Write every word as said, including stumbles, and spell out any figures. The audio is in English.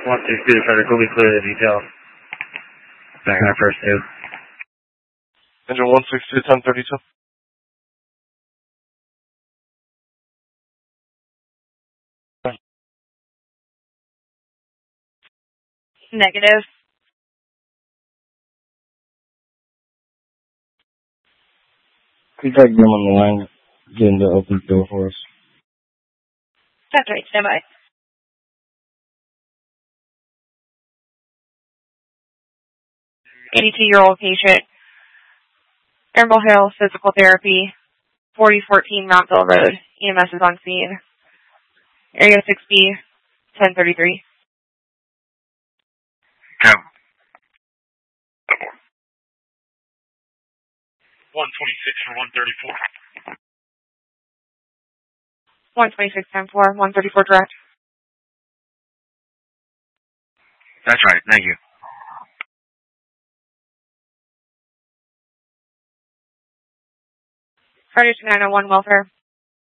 one six two, critical, we clear the detail. Back in our first two. Engine one six two, ten thirty-two. Negative. Contact them on the line. Getting the open door for us. That's right, stand by. eighty-two-year-old patient. Emerald Hill Physical Therapy, forty fourteen Mountville Road. E M S is on scene. Area six B, ten thirty-three. Cab. one twenty-six for one thirty-four. one twenty-six, ten four, one thirty-four direct. That's right, thank you. Friday to nine oh one welfare.